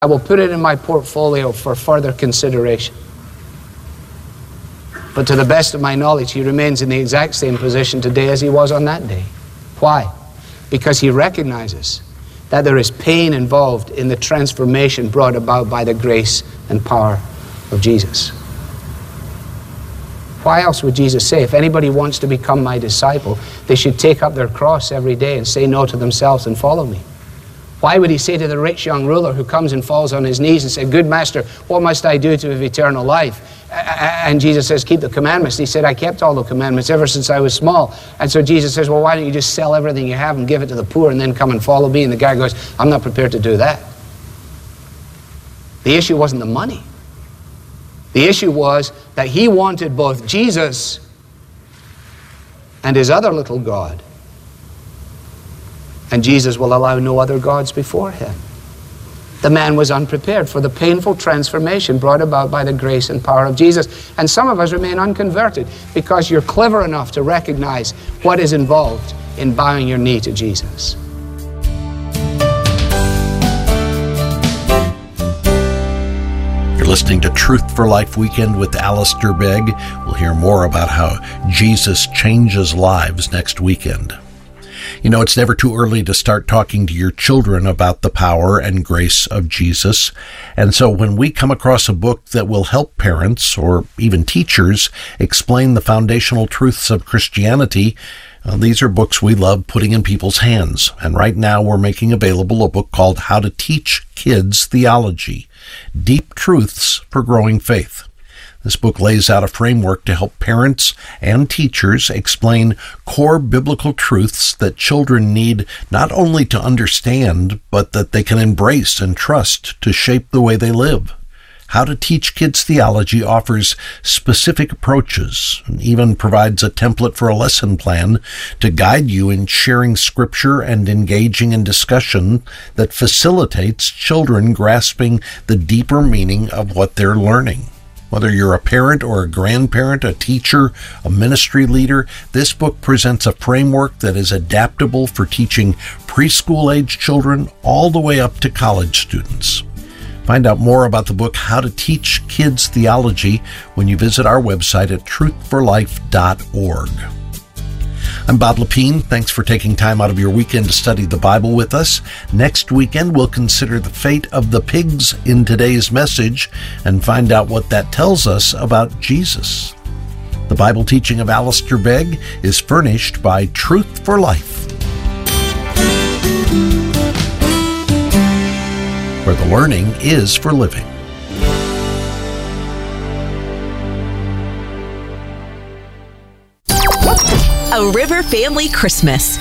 I will put it in my portfolio for further consideration. But to the best of my knowledge, he remains in the exact same position today as he was on that day. Why? Because he recognizes that there is pain involved in the transformation brought about by the grace and power of Jesus. Why else would Jesus say, if anybody wants to become my disciple, they should take up their cross every day and say no to themselves and follow me? Why would he say to the rich young ruler who comes and falls on his knees and says, good master, what must I do to have eternal life? And Jesus says, keep the commandments. He said, I kept all the commandments ever since I was small. And so Jesus says, well, why don't you just sell everything you have and give it to the poor and then come and follow me? And the guy goes, I'm not prepared to do that. The issue wasn't the money. The issue was that he wanted both Jesus and his other little god. And Jesus will allow no other gods before him. The man was unprepared for the painful transformation brought about by the grace and power of Jesus. And some of us remain unconverted because you're clever enough to recognize what is involved in bowing your knee to Jesus. You're listening to Truth for Life Weekend with Alistair Begg. We'll hear more about how Jesus changes lives next weekend. You know, it's never too early to start talking to your children about the power and grace of Jesus. And so when we come across a book that will help parents or even teachers explain the foundational truths of Christianity, these are books we love putting in people's hands. And right now we're making available a book called How to Teach Kids Theology: Deep Truths for Growing Faith. This book lays out a framework to help parents and teachers explain core biblical truths that children need not only to understand, but that they can embrace and trust to shape the way they live. How to Teach Kids Theology offers specific approaches and even provides a template for a lesson plan to guide you in sharing scripture and engaging in discussion that facilitates children grasping the deeper meaning of what they're learning. Whether you're a parent or a grandparent, a teacher, a ministry leader, this book presents a framework that is adaptable for teaching preschool-age children all the way up to college students. Find out more about the book How to Teach Kids Theology when you visit our website at truthforlife.org. I'm Bob Lepine. Thanks for taking time out of your weekend to study the Bible with us. Next weekend, we'll consider the fate of the pigs in today's message and find out what that tells us about Jesus. The Bible teaching of Alistair Begg is furnished by Truth for Life, where the learning is for living. A River Family Christmas.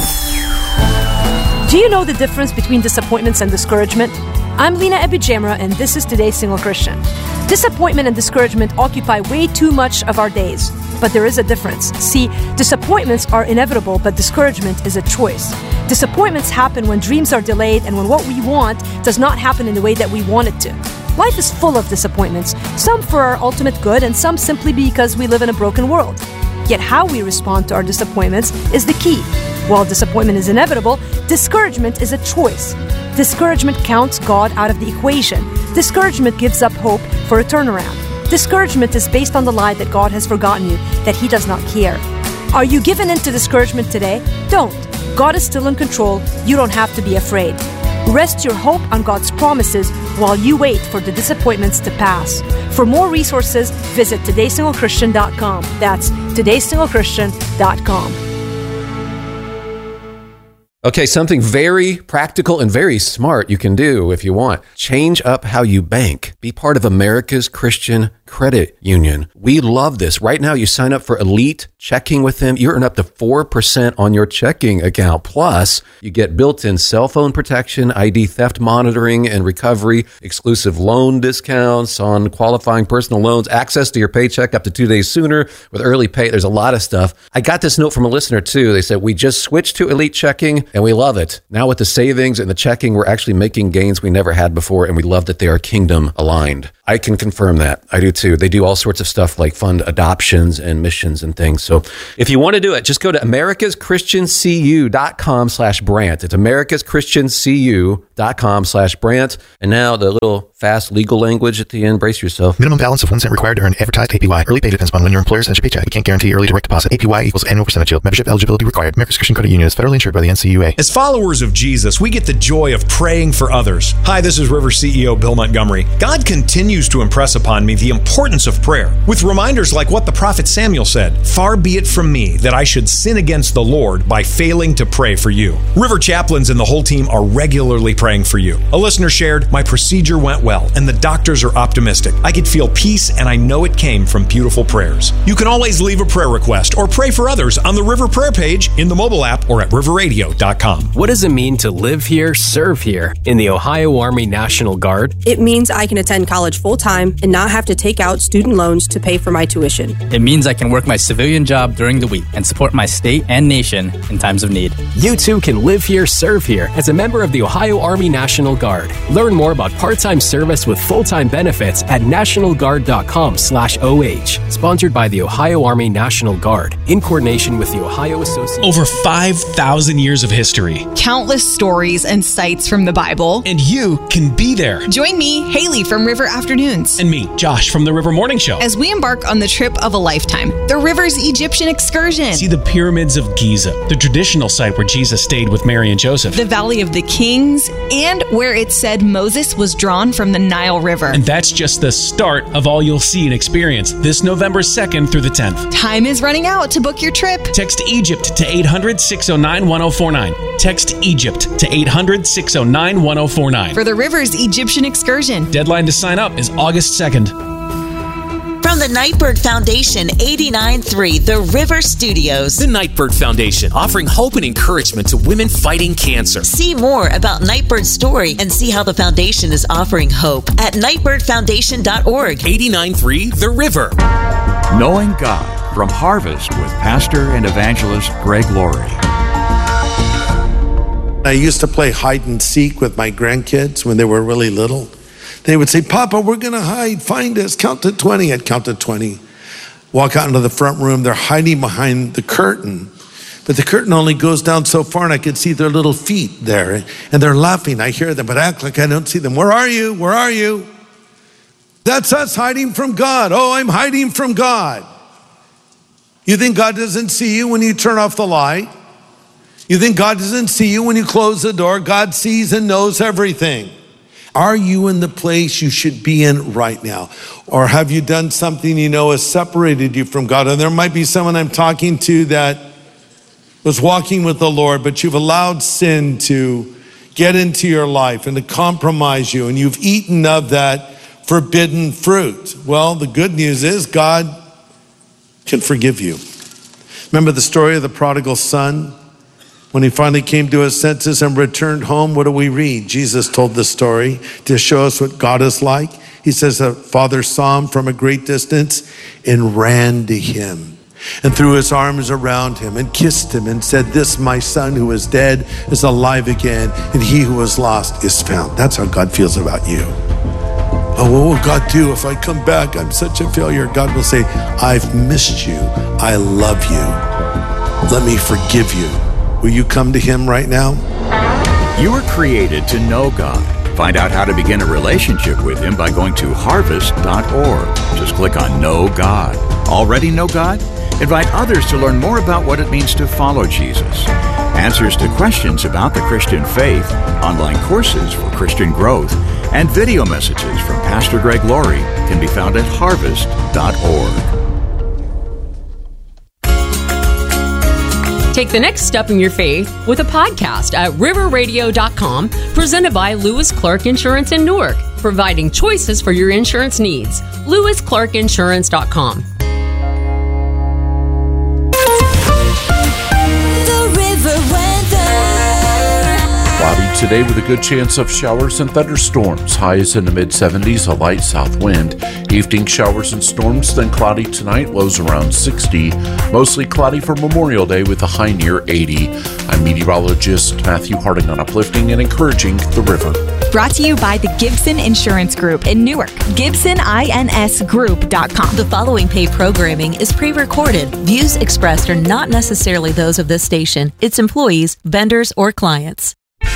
Do you know the difference between disappointments and discouragement? I'm Lena Ebijamra, and this is Today's Single Christian. Disappointment and discouragement occupy way too much of our days, but there is a difference. See, disappointments are inevitable, but discouragement is a choice. Disappointments happen when dreams are delayed and when what we want does not happen in the way that we want it to. Life is full of disappointments, some for our ultimate good and some simply because we live in a broken world. Yet how we respond to our disappointments is the key. While disappointment is inevitable, discouragement is a choice. Discouragement counts God out of the equation. Discouragement gives up hope for a turnaround. Discouragement is based on the lie that God has forgotten you, that He does not care. Are you given into discouragement today? Don't. God is still in control. You don't have to be afraid. Rest your hope on God's promises while you wait for the disappointments to pass. For more resources, visit todaysinglechristian.com. That's todaysinglechristian.com. Okay, something very practical and very smart you can do if you want. Change up how you bank. Be part of America's Christian Credit Union. We love this. Right now, you sign up for Elite Checking with them. You earn up to 4% on your checking account. Plus, you get built-in cell phone protection, ID theft monitoring and recovery, exclusive loan discounts on qualifying personal loans, access to your paycheck up to 2 days sooner with early pay. There's a lot of stuff. I got this note from a listener, too. They said, we just switched to Elite Checking, and we love it. Now with the savings and the checking, we're actually making gains we never had before, and we love that they are kingdom aligned. I can confirm that. I do too. too. They do all sorts of stuff like fund adoptions and missions and things. So if you want to do it, just go to americaschristiancu.com/Brant. It's americaschristiancu.com/Brant. And now the little fast legal language at the end. Brace yourself. Minimum balance of 1 cent required to earn advertised APY. Early pay depends upon when your employer sends your paycheck. We can't guarantee early direct deposit. APY equals annual percentage yield. Membership eligibility required. America's Christian Credit Union is federally insured by the NCUA. As followers of Jesus, we get the joy of praying for others. Hi, this is River CEO Bill Montgomery. God continues to impress upon me the importance of prayer, with reminders like what the prophet Samuel said, "Far be it from me that I should sin against the Lord by failing to pray for you." River chaplains and the whole team are regularly praying for you. A listener shared, "My procedure went well, and the doctors are optimistic. I could feel peace, and I know it came from beautiful prayers." You can always leave a prayer request or pray for others on the River Prayer page, in the mobile app, or at riverradio.com. What does it mean to live here, serve here in the Ohio Army National Guard? It means I can attend college full-time and not have to take out student loans to pay for my tuition. It means I can work my civilian job during the week and support my state and nation in times of need. You too can live here, serve here as a member of the Ohio Army National Guard. Learn more about part-time service with full-time benefits at nationalguard.com/OH. Sponsored by the Ohio Army National Guard in coordination with the Ohio Association. Over 5,000 years of history. Countless stories and sites from the Bible. And you can be there. Join me, Haley from River Afternoons. And me, Josh from the River Morning Show. As we embark on the trip of a lifetime, the River's Egyptian excursion. See the pyramids of Giza, the traditional site where Jesus stayed with Mary and Joseph. The Valley of the Kings, and where it said Moses was drawn from the Nile River. And that's just the start of all you'll see and experience this November 2nd through the 10th. Time is running out to book your trip. Text Egypt to 800-609-1049. Text Egypt to 800-609-1049. For the River's Egyptian excursion. Deadline to sign up is August 2nd. From the Nightbird Foundation, 89.3 The River Studios. The Nightbird Foundation, offering hope and encouragement to women fighting cancer. See more about Nightbird's story and see how the foundation is offering hope at nightbirdfoundation.org. 89.3 The River. Knowing God from Harvest with Pastor and Evangelist Greg Laurie. I used to play hide and seek with my grandkids when they were really little. They would say, "Papa, we're going to hide. Find us. Count to 20. I'd count to 20. Walk out into the front room. They're hiding behind the curtain. But the curtain only goes down so far, and I could see their little feet there. And they're laughing. I hear them, but I act like I don't see them. Where are you? Where are you? That's us hiding from God. Oh, I'm hiding from God. You think God doesn't see you when you turn off the light? You think God doesn't see you when you close the door? God sees and knows everything. Are you in the place you should be in right now? Or have you done something you know has separated you from God? And there might be someone I'm talking to that was walking with the Lord, but you've allowed sin to get into your life and to compromise you, and you've eaten of that forbidden fruit. Well, the good news is God can forgive you. Remember the story of the prodigal son? When he finally came to his senses and returned home, what do we read? Jesus told the story to show us what God is like. He says the father saw him from a great distance and ran to him and threw his arms around him and kissed him and said, "This my son who was dead is alive again, and he who was lost is found." That's how God feels about you. Oh, what will God do if I come back? I'm such a failure. God will say, "I've missed you. I love you. Let me forgive you." Will you come to him right now? You were created to know God. Find out how to begin a relationship with him by going to harvest.org. Just click on Know God. Already know God? Invite others to learn more about what it means to follow Jesus. Answers to questions about the Christian faith, online courses for Christian growth, and video messages from Pastor Greg Laurie can be found at harvest.org. Take the next step in your faith with a podcast at riverradio.com, presented by Lewis Clark Insurance in Newark, providing choices for your insurance needs. LewisClarkInsurance.com. Cloudy today with a good chance of showers and thunderstorms. Highs in the mid-70s, a light south wind. Evening showers and storms, then cloudy tonight, lows around 60. Mostly cloudy for Memorial Day with a high near 80. I'm meteorologist Matthew Harding on Uplifting and Encouraging the River. Brought to you by the Gibson Insurance Group in Newark. GibsonINSGroup.com. The following paid programming is pre-recorded. Views expressed are not necessarily those of this station, its employees, vendors, or clients.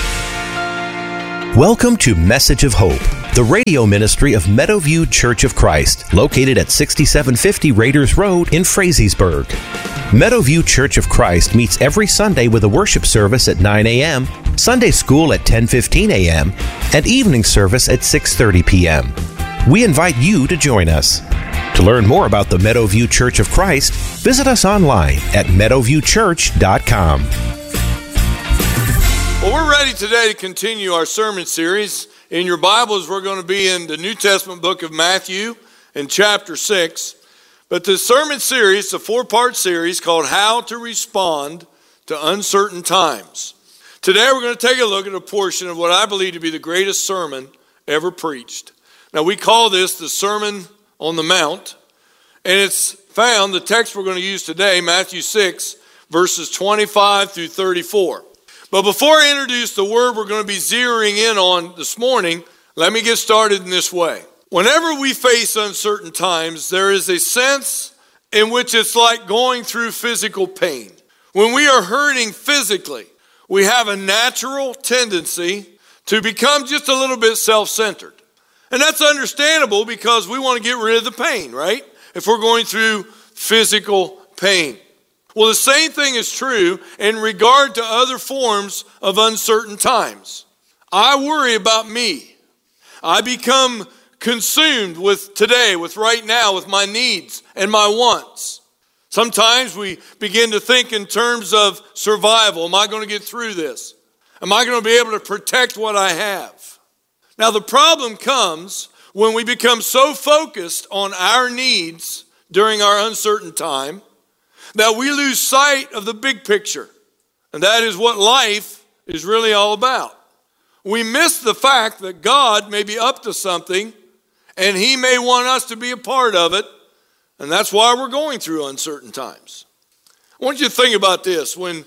Welcome to Message of Hope, the radio ministry of Meadowview Church of Christ, located at 6750 Raiders Road in Frazeysburg. Meadowview Church of Christ meets every Sunday with a worship service at 9 a.m., Sunday school at 10:15 a.m., and evening service at 6:30 p.m. We invite you to join us. To learn more about the Meadowview Church of Christ, visit us online at meadowviewchurch.com. Well, we're ready today to continue our sermon series. In your Bibles, we're going to be in the New Testament book of Matthew in chapter 6. But the sermon series, a 4-part series called How to Respond to Uncertain Times. Today we're going to take a look at a portion of what I believe to be the greatest sermon ever preached. Now we call this the Sermon on the Mount, and it's found, the text we're going to use today, Matthew 6, verses 25 through 34. But before I introduce the word we're going to be zeroing in on this morning, let me get started in this way. Whenever we face uncertain times, there is a sense in which it's like going through physical pain. When we are hurting physically, we have a natural tendency to become just a little bit self-centered. And that's understandable because we want to get rid of the pain, right? If we're going through physical pain. Well, the same thing is true in regard to other forms of uncertain times. I worry about me. I become consumed with today, with right now, with my needs and my wants. Sometimes we begin to think in terms of survival. Am I going to get through this? Am I going to be able to protect what I have? Now, the problem comes when we become so focused on our needs during our uncertain time that we lose sight of the big picture. And that is what life is really all about. We miss the fact that God may be up to something and He may want us to be a part of it. And that's why we're going through uncertain times. I want you to think about this. When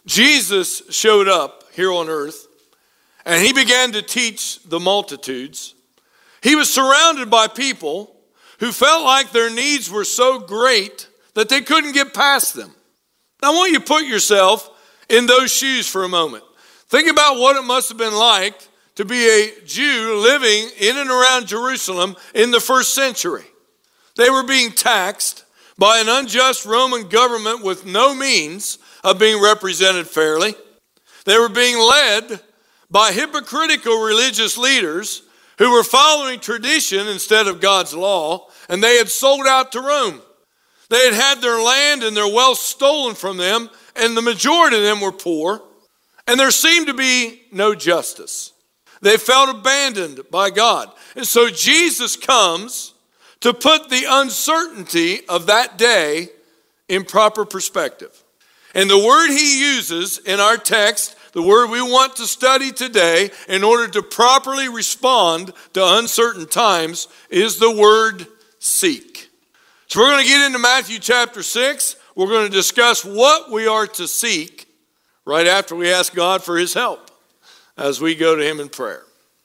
Jesus showed up here on earth and He began to teach the multitudes, He was surrounded by people who felt like their needs were so great that they couldn't get past them. Now I want you to put yourself in those shoes for a moment. Think about what it must have been like to be a Jew living in and around Jerusalem in the first century. They were being taxed by an unjust Roman government with no means of being represented fairly. They were being led by hypocritical religious leaders who were following tradition instead of God's law, and they had sold out to Rome. They had had their land and their wealth stolen from them, and the majority of them were poor, and there seemed to be no justice. They felt abandoned by God. And so Jesus comes to put the uncertainty of that day in proper perspective. And the word He uses in our text, the word we want to study today in order to properly respond to uncertain times, is the word seek. So we're going to get into Matthew chapter 6. We're going to discuss what we are to seek right after we ask God for His help as we go to Him in prayer.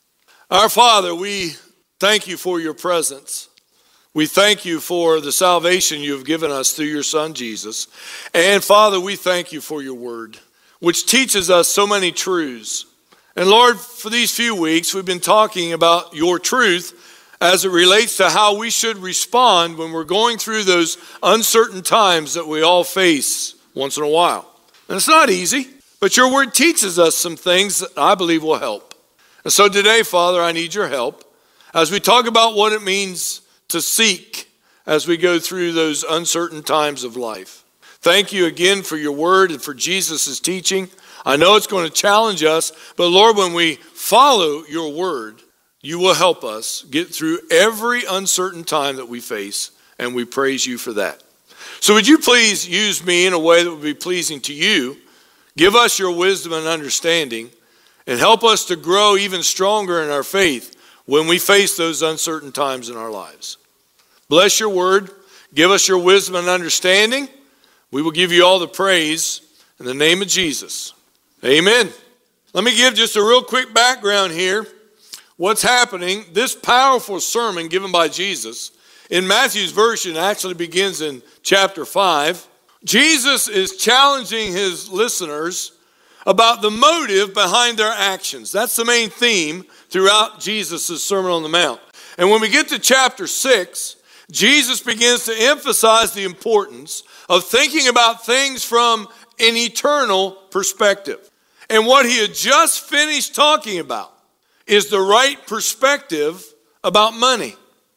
Our Father, we thank You for Your presence. We thank You for the salvation You have given us through Your Son, Jesus. And Father, we thank You for Your word, which teaches us so many truths. And Lord, for these few weeks, we've been talking about Your truth as it relates to how we should respond when we're going through those uncertain times that we all face once in a while. And it's not easy, but Your word teaches us some things that I believe will help. And so today, Father, I need Your help as we talk about what it means to seek as we go through those uncertain times of life. Thank You again for Your word and for Jesus' teaching. I know it's going to challenge us, but Lord, when we follow Your word, You will help us get through every uncertain time that we face, and we praise You for that. So would You please use me in a way that would be pleasing to You, give us Your wisdom and understanding, and help us to grow even stronger in our faith when we face those uncertain times in our lives. Bless Your word. Give us Your wisdom and understanding. We will give You all the praise in the name of Jesus. Amen. Let me give just a real quick background here. what's happening, this powerful sermon given by Jesus, in Matthew's version actually begins in chapter 5. Jesus is challenging his listeners about the motive behind their actions. That's the main theme throughout Jesus' Sermon on the Mount. And when we get to chapter 6, Jesus begins to emphasize the importance of thinking about things from an eternal perspective. And what he had just finished talking about is the right perspective about money.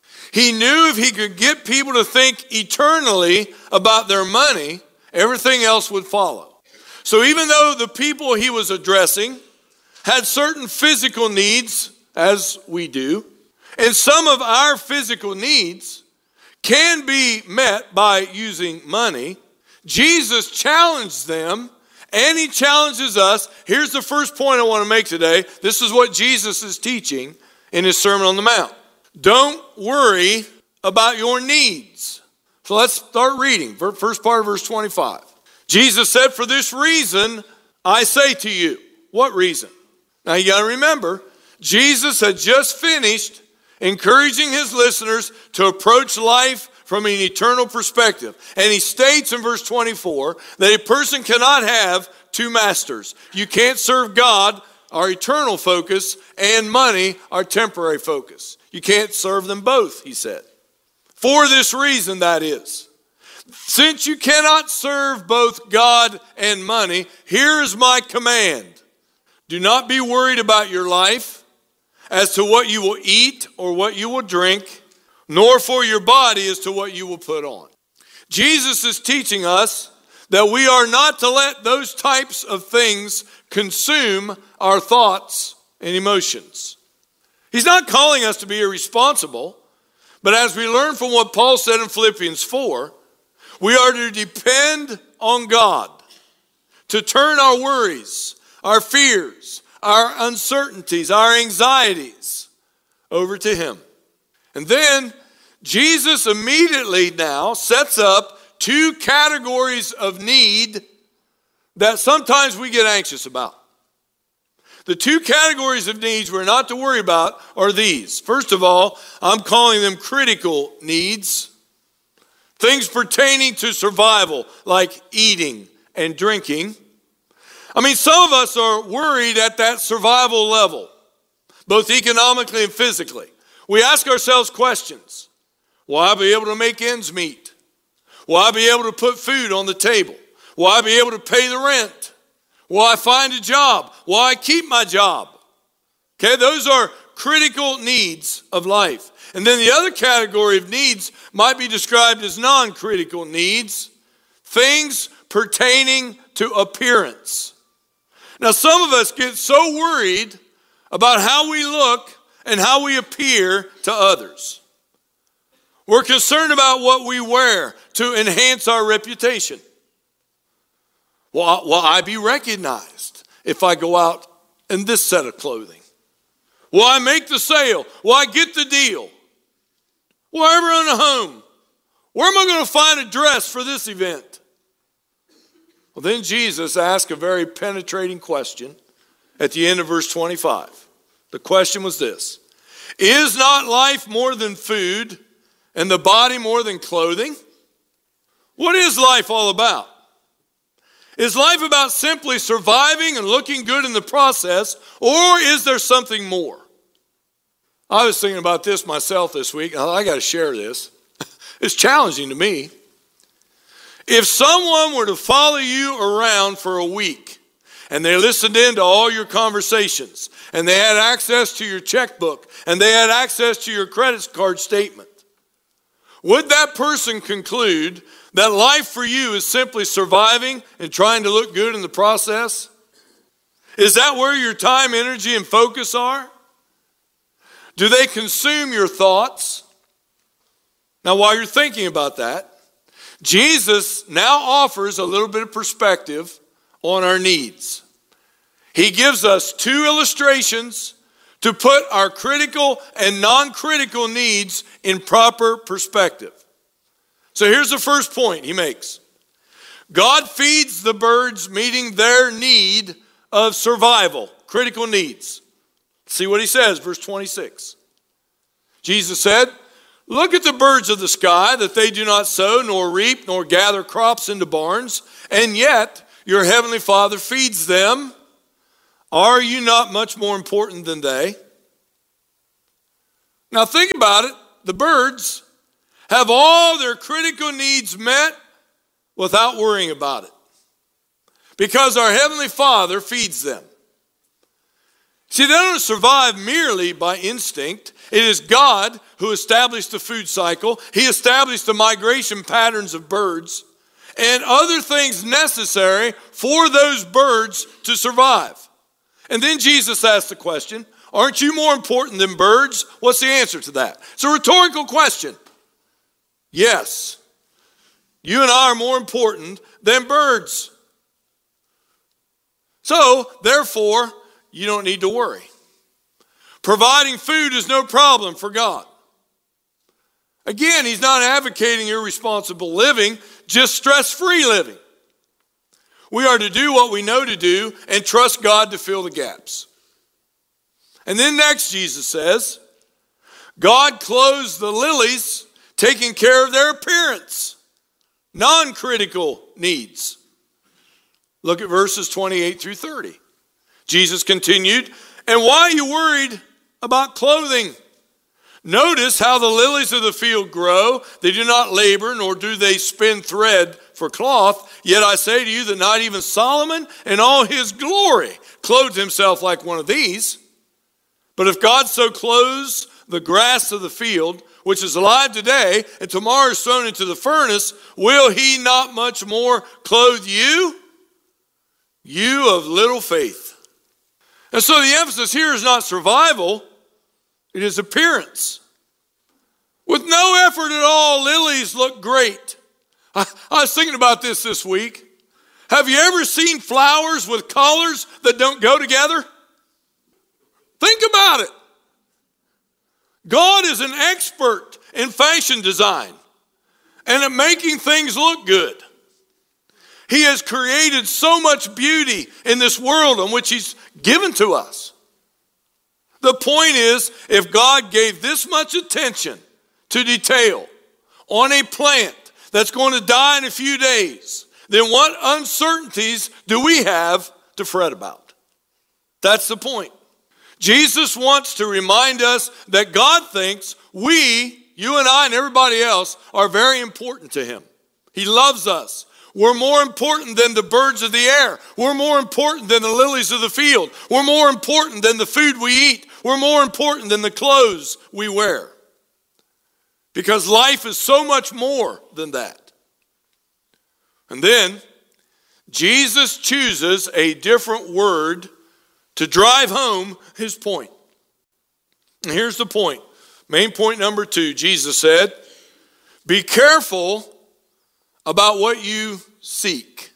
He knew if he could get people to think eternally about their money, everything else would follow. So even though the people he was addressing had certain physical needs, as we do, and some of our physical needs can be met by using money, Jesus challenged them, and he challenges us. Here's the first point I want to make today. This is what Jesus is teaching in his Sermon on the Mount. Don't worry about your needs. So let's start reading. First part of verse 25. Jesus said, "For this reason I say to you." What reason? Now you got to remember, Jesus had just finished encouraging his listeners to approach life from an eternal perspective. And he states in verse 24 that a person cannot have two masters. You can't serve God, our eternal focus, and money, our temporary focus. You can't serve them both, he said. For this reason, that is. Since you cannot serve both God and money, here is my command. Do not be worried about your life as to what you will eat or what you will drink, nor for your body as to what you will put on. Jesus is teaching us that we are not to let those types of things consume our thoughts and emotions. He's not calling us to be irresponsible, but as we learn from what Paul said in Philippians 4, we are to depend on God, to turn our worries, our fears, our uncertainties, our anxieties over to him. And then Jesus immediately now sets up two categories of need that sometimes we get anxious about. The two categories of needs we're not to worry about are these. First of all, I'm calling them critical needs. Things pertaining to survival, like eating and drinking. I mean, some of us are worried at that survival level, both economically and physically. We ask ourselves questions. Will I be able to make ends meet? Will I be able to put food on the table? Will I be able to pay the rent? Will I find a job? Will I keep my job? Okay, those are critical needs of life. And then the other category of needs might be described as non-critical needs, things pertaining to appearance. Now, some of us get so worried about how we look and how we appear to others. We're concerned about what we wear to enhance our reputation. Will I be recognized if I go out in this set of clothing? Will I make the sale? Will I get the deal? Will I ever own a home? Where am I going to find a dress for this event? Well, then Jesus asked a very penetrating question at the end of verse 25. The question was this: is not life more than food and the body more than clothing? What is life all about? Is life about simply surviving and looking good in the process, or is there something more? I was thinking about this myself this week. I got to share this. It's challenging to me. If someone were to follow you around for a week and they listened in to all your conversations and they had access to your checkbook and they had access to your credit card statement, would that person conclude that life for you is simply surviving and trying to look good in the process? Is that where your time, energy, and focus are? Do they consume your thoughts? Now, while you're thinking about that, Jesus now offers a little bit of perspective on our needs. He gives us two illustrations to put our critical and non-critical needs in proper perspective. So here's the first point he makes. God feeds the birds meeting their need of survival, critical needs. See what he says, verse 26. Jesus said, look at the birds of the sky, that they do not sow, nor reap, nor gather crops into barns, and yet your heavenly Father feeds them. Are you not much more important than they? Now think about it. The birds have all their critical needs met without worrying about it, because our heavenly Father feeds them. See, they don't survive merely by instinct. It is God who established the food cycle. He established the migration patterns of birds and other things necessary for those birds to survive. And then Jesus asked the question, aren't you more important than birds? What's the answer to that? It's a rhetorical question. Yes, you and I are more important than birds. So, therefore, you don't need to worry. Providing food is no problem for God. Again, he's not advocating irresponsible living, just stress-free living. We are to do what we know to do and trust God to fill the gaps. And then next, Jesus says, God clothes the lilies, taking care of their appearance, non-critical needs. Look at verses 28 through 30. Jesus continued, and why are you worried about clothing? Notice how the lilies of the field grow. They do not labor, nor do they spin thread for cloth. Yet I say to you that not even Solomon in all his glory clothed himself like one of these. But if God so clothes the grass of the field, which is alive today, and tomorrow is thrown into the furnace, will he not much more clothe you? You of little faith. And so the emphasis here is not survival, it is appearance. With no effort at all, lilies look great. I was thinking about this week. Have you ever seen flowers with colors that don't go together? Think about it. God is an expert in fashion design and at making things look good. He has created so much beauty in this world in which he's given to us. The point is, if God gave this much attention to detail on a plant that's going to die in a few days, then what uncertainties do we have to fret about? That's the point. Jesus wants to remind us that God thinks we, you and I and everybody else, are very important to him. He loves us. We're more important than the birds of the air. We're more important than the lilies of the field. We're more important than the food we eat. We're more important than the clothes we wear. Because life is so much more than that. And then, Jesus chooses a different word to drive home his point. And here's the point. Main point number 2, Jesus said, be careful about what you seek.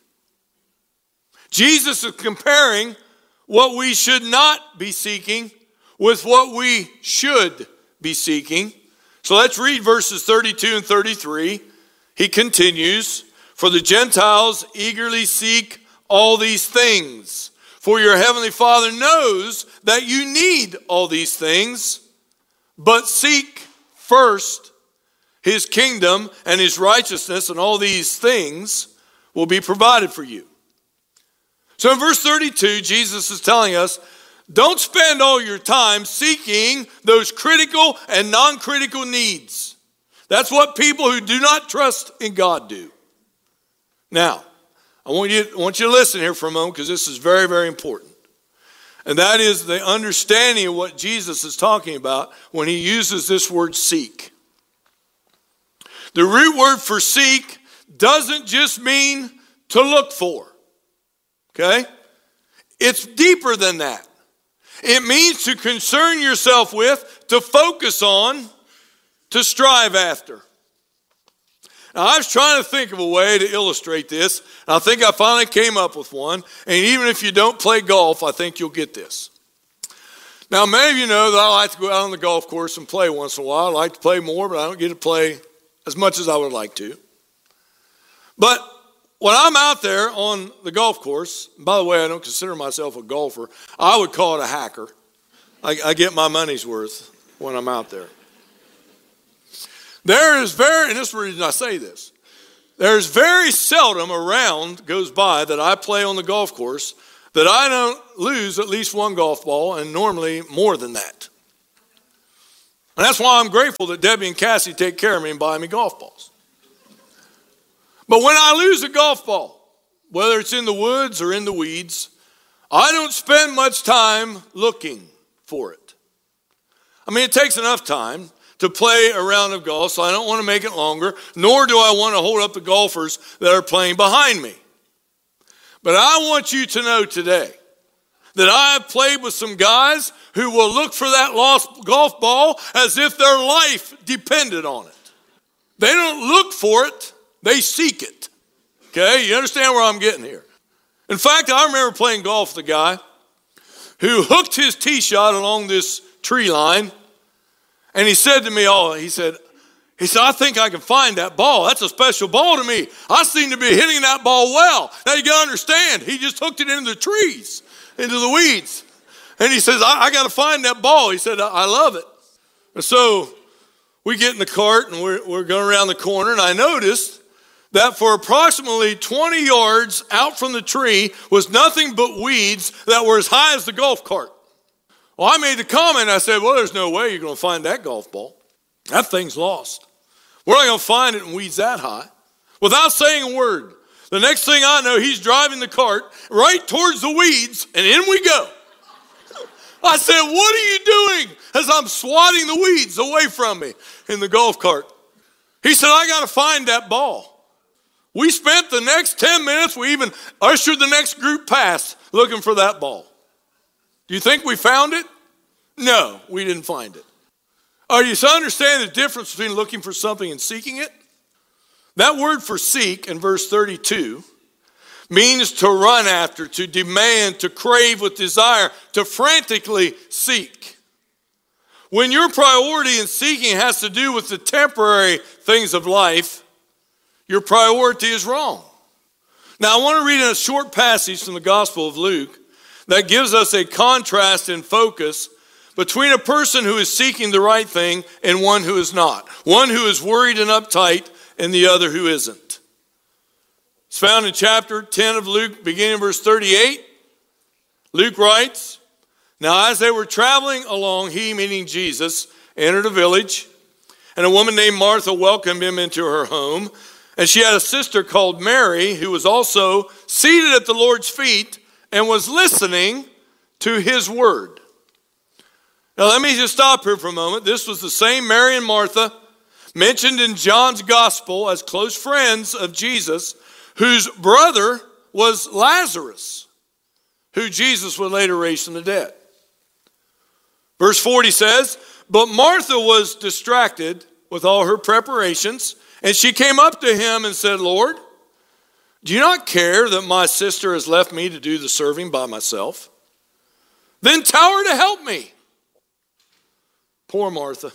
Jesus is comparing what we should not be seeking with what we should be seeking. So let's read verses 32 and 33. He continues, for the Gentiles eagerly seek all these things, for your heavenly Father knows that you need all these things, but seek first his kingdom and his righteousness, and all these things will be provided for you. So in verse 32, Jesus is telling us, don't spend all your time seeking those critical and non-critical needs. That's what people who do not trust in God do. Now, I want you to listen here for a moment, because this is very, very important. And that is the understanding of what Jesus is talking about when he uses this word seek. The root word for seek doesn't just mean to look for. Okay? It's deeper than that. It means to concern yourself with, to focus on, to strive after. Now, I was trying to think of a way to illustrate this, and I think I finally came up with one. And even if you don't play golf, I think you'll get this. Now, many of you know that I like to go out on the golf course and play once in a while. I like to play more, but I don't get to play as much as I would like to. But when I'm out there on the golf course, by the way, I don't consider myself a golfer. I would call it a hacker. I get my money's worth when I'm out there. And this is the reason I say this. There's very seldom a round goes by that I play on the golf course that I don't lose at least one golf ball, and normally more than that. And that's why I'm grateful that Debbie and Cassie take care of me and buy me golf balls. But when I lose a golf ball, whether it's in the woods or in the weeds, I don't spend much time looking for it. I mean, it takes enough time to play a round of golf, so I don't want to make it longer, nor do I want to hold up the golfers that are playing behind me. But I want you to know today that I have played with some guys who will look for that lost golf ball as if their life depended on it. They don't look for it, they seek it. Okay, you understand where I'm getting here? In fact, I remember playing golf with a guy who hooked his tee shot along this tree line, and he said to me, he said, I think I can find that ball. That's a special ball to me. I seem to be hitting that ball well. Now you got to understand, he just hooked it into the trees, into the weeds. And he says, I got to find that ball. He said, I love it. And so we get in the cart and we're going around the corner, and I noticed that for approximately 20 yards out from the tree was nothing but weeds that were as high as the golf cart. Well, I made the comment, I said, well, there's no way you're going to find that golf ball. That thing's lost. We're not going to find it in weeds that high. Without saying a word, the next thing I know, he's driving the cart right towards the weeds, and in we go. I said, what are you doing? As I'm swatting the weeds away from me in the golf cart. He said, I got to find that ball. We spent the next 10 minutes, we even ushered the next group past looking for that ball. Do you think we found it? No, we didn't find it. Are you to understand the difference between looking for something and seeking it? That word for seek in verse 32 means to run after, to demand, to crave with desire, to frantically seek. When your priority in seeking has to do with the temporary things of life, your priority is wrong. Now, I want to read a short passage from the Gospel of Luke that gives us a contrast in focus between a person who is seeking the right thing and one who is not. One who is worried and uptight and the other who isn't. It's found in chapter 10 of Luke, beginning in verse 38. Luke writes, now as they were traveling along, he, meaning Jesus, entered a village, and a woman named Martha welcomed him into her home. And she had a sister called Mary, who was also seated at the Lord's feet and was listening to his word. Now let me just stop here for a moment. This was the same Mary and Martha mentioned in John's gospel as close friends of Jesus, whose brother was Lazarus, who Jesus would later raise from the dead. Verse 40 says, but Martha was distracted with all her preparations, and she came up to him and said, Lord, do you not care that my sister has left me to do the serving by myself? Then tell her to help me. Poor Martha.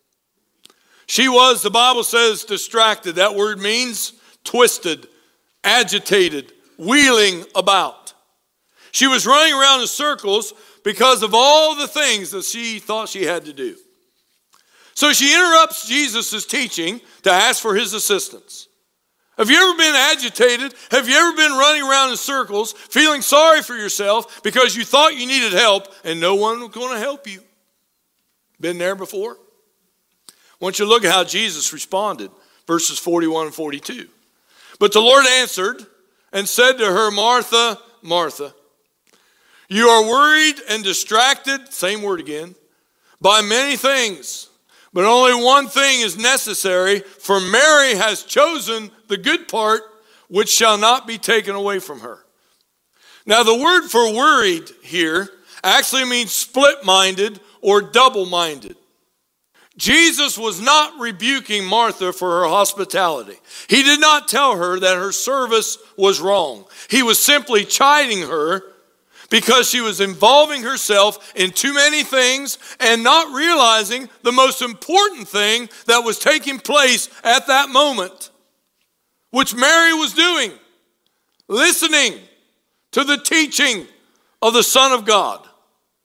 She was, the Bible says, distracted. That word means twisted, agitated, wheeling about. She was running around in circles because of all the things that she thought she had to do. So she interrupts Jesus' teaching to ask for his assistance. Have you ever been agitated? Have you ever been running around in circles, feeling sorry for yourself because you thought you needed help and no one was going to help you? Been there before? I want you to look at how Jesus responded, verses 41 and 42. But the Lord answered and said to her, Martha, Martha, you are worried and distracted, same word again, by many things. But only one thing is necessary, for Mary has chosen the good part, which shall not be taken away from her. Now, the word for worried here actually means split-minded or double-minded. Jesus was not rebuking Martha for her hospitality. He did not tell her that her service was wrong. He was simply chiding her because she was involving herself in too many things and not realizing the most important thing that was taking place at that moment, which Mary was doing, listening to the teaching of the Son of God.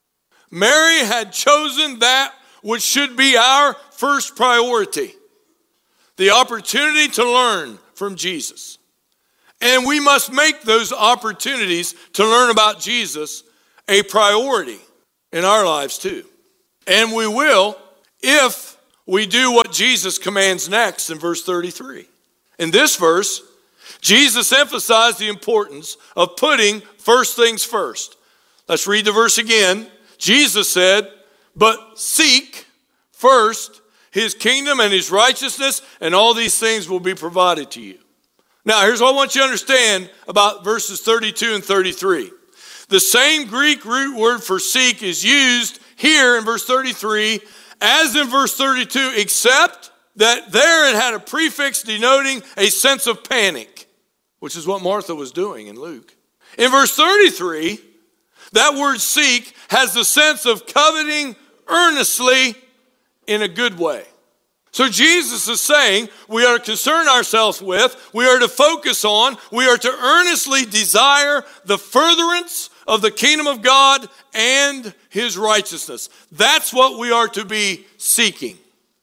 Mary had chosen that which should be our first priority, the opportunity to learn from Jesus. And we must make those opportunities to learn about Jesus a priority in our lives too. And we will if we do what Jesus commands next in verse 33. In this verse, Jesus emphasized the importance of putting first things first. Let's read the verse again. Jesus said, "But seek first his kingdom and his righteousness, and all these things will be provided to you." Now, here's what I want you to understand about verses 32 and 33. The same Greek root word for seek is used here in verse 33 as in verse 32, except that there it had a prefix denoting a sense of panic, which is what Martha was doing in Luke. In verse 33, that word seek has the sense of coveting earnestly in a good way. So Jesus is saying we are to concern ourselves with, we are to focus on, we are to earnestly desire the furtherance of the kingdom of God and his righteousness. That's what we are to be seeking.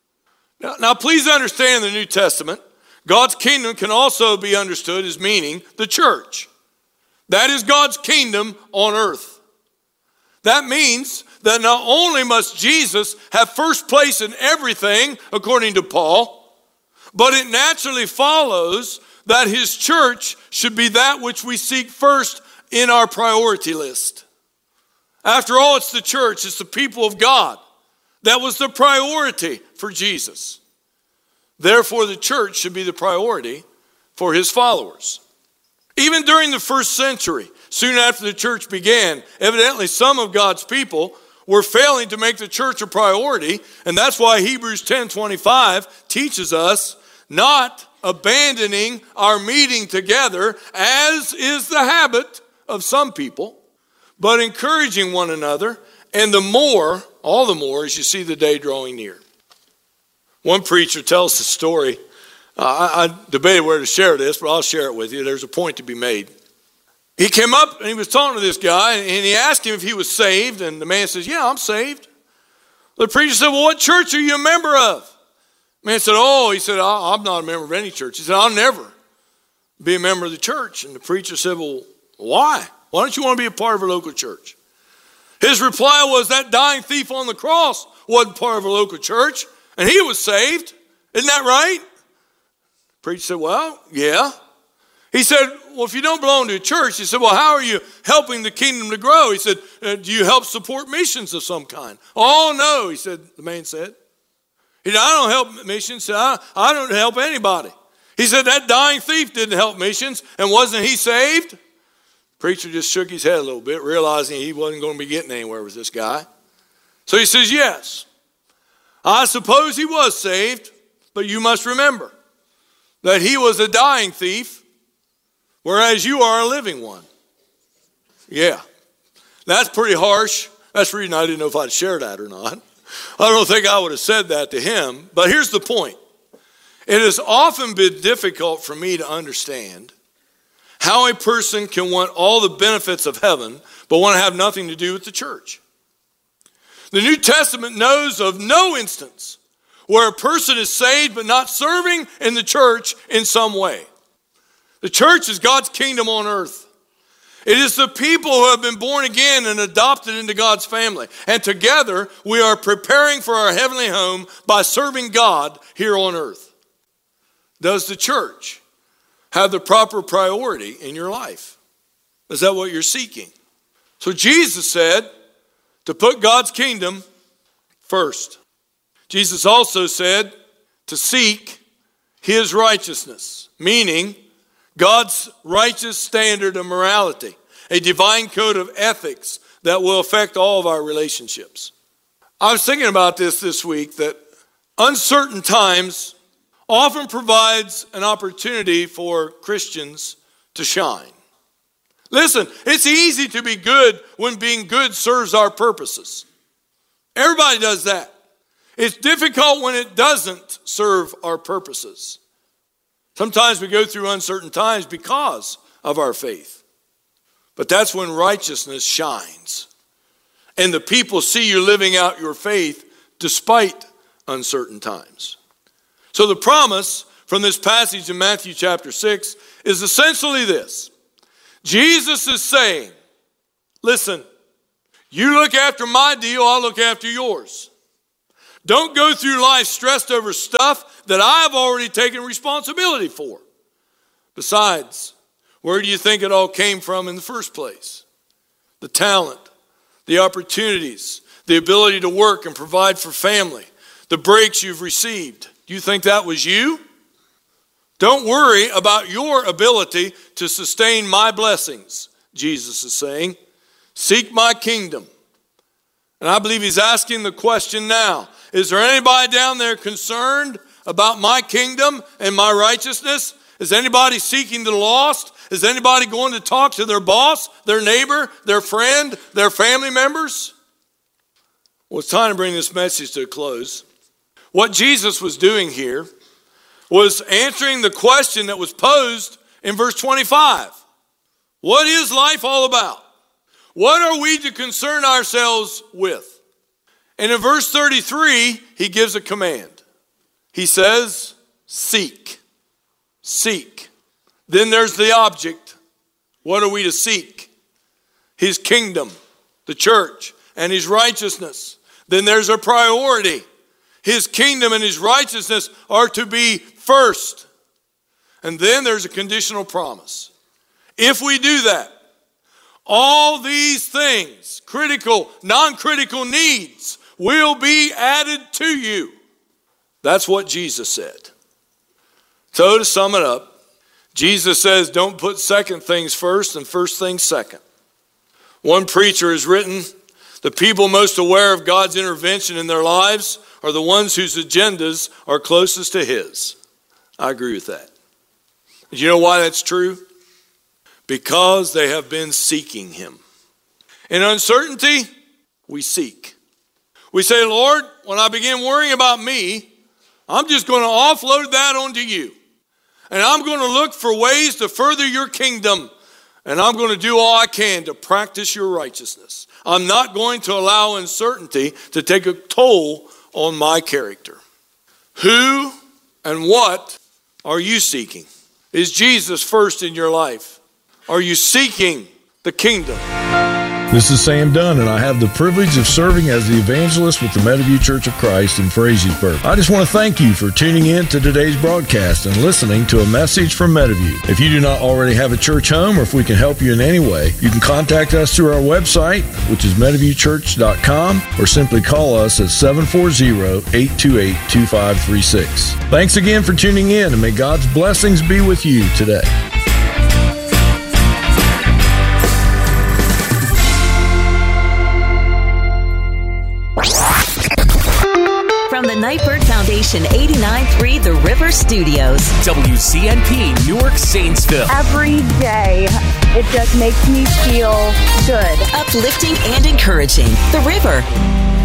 Now please understand in the New Testament, God's kingdom can also be understood as meaning the church. That is God's kingdom on earth. That means that not only must Jesus have first place in everything, according to Paul, but it naturally follows that his church should be that which we seek first in our priority list. After all, it's the church, it's the people of God. That was the priority for Jesus. Therefore, the church should be the priority for his followers. Even during the first century, soon after the church began, evidently some of God's people were failing to make the church a priority, and that's why Hebrews 10:25 teaches us not abandoning our meeting together, as is the habit of some people, but encouraging one another, and all the more as you see the day drawing near. One preacher tells the story. I debated where to share this, but I'll share it with you. There's a point to be made. He came up and he was talking to this guy, and he asked him if he was saved, and the man says, "Yeah, I'm saved." The preacher said, "Well, what church are you a member of?" The man said, "I'm not a member of any church." He said, "I'll never be a member of the church." And the preacher said, "Well, why? Why don't you want to be a part of a local church?" His reply was, "That dying thief on the cross wasn't part of a local church, and he was saved. Isn't that right?" The preacher said, "Well, yeah." He said, "Well, if you don't belong to a church," he said, "well, how are you helping the kingdom to grow?" He said, "Do you help support missions of some kind?" "Oh, no," the man said. He said, "I don't help missions. He said, I don't help anybody." He said, "That dying thief didn't help missions, and wasn't he saved?" The preacher just shook his head a little bit, realizing he wasn't going to be getting anywhere with this guy. So he says, "Yes, I suppose he was saved, but you must remember that he was a dying thief, whereas you are a living one." Yeah, that's pretty harsh. That's the reason I didn't know if I'd share that or not. I don't think I would have said that to him. But here's the point. It has often been difficult for me to understand how a person can want all the benefits of heaven but want to have nothing to do with the church. The New Testament knows of no instance where a person is saved but not serving in the church in some way. The church is God's kingdom on earth. It is the people who have been born again and adopted into God's family. And together we are preparing for our heavenly home by serving God here on earth. Does the church have the proper priority in your life? Is that what you're seeking? So Jesus said to put God's kingdom first. Jesus also said to seek his righteousness, meaning God's righteous standard of morality, a divine code of ethics that will affect all of our relationships. I was thinking about this week, that uncertain times often provides an opportunity for Christians to shine. Listen, it's easy to be good when being good serves our purposes. Everybody does that. It's difficult when it doesn't serve our purposes. Sometimes we go through uncertain times because of our faith. But that's when righteousness shines. and the people see you living out your faith despite uncertain times. So the promise from this passage in Matthew chapter 6 is essentially this. Jesus is saying, listen, you look after my deal, I'll look after yours. Don't go through life stressed over stuff that I've already taken responsibility for. Besides, where do you think it all came from in the first place? The talent, the opportunities, the ability to work and provide for family, the breaks you've received. Do you think that was you? Don't worry about your ability to sustain my blessings, Jesus is saying. Seek my kingdom. And I believe he's asking the question now. Is there anybody down there concerned about my kingdom and my righteousness? Is anybody seeking the lost? Is anybody going to talk to their boss, their neighbor, their friend, their family members? Well, it's time to bring this message to a close. What Jesus was doing here was answering the question that was posed in verse 25. What is life all about? What are we to concern ourselves with? And in verse 33, he gives a command. He says, seek. Seek. Then there's the object. What are we to seek? His kingdom, the church, and his righteousness. Then there's a priority. His kingdom and his righteousness are to be first. And then there's a conditional promise. If we do that, all these things, critical, non-critical needs, will be added to you. That's what Jesus said. So to sum it up, Jesus says don't put second things first and first things second. One preacher has written, the people most aware of God's intervention in their lives are the ones whose agendas are closest to his. I agree with that. Do you know why that's true? Because they have been seeking him. In uncertainty, we seek. We say, Lord, when I begin worrying about me, I'm just going to offload that onto you. And I'm going to look for ways to further your kingdom. And I'm going to do all I can to practice your righteousness. I'm not going to allow uncertainty to take a toll on my character. Who and what are you seeking? Is Jesus first in your life? Are you seeking the kingdom? This is Sam Dunn, and I have the privilege of serving as the evangelist with the Meadowview Church of Christ in Frazeysburg. I just want to thank you for tuning in to today's broadcast and listening to a message from Meadowview. If you do not already have a church home, or if we can help you in any way, you can contact us through our website, which is meadowviewchurch.com, or simply call us at 740-828-2536. Thanks again for tuning in, and may God's blessings be with you today. From the Nightbird Foundation 89.3 The River Studios. WCNP, Newark, Zanesville. Every day, it just makes me feel good. Uplifting and encouraging. The River.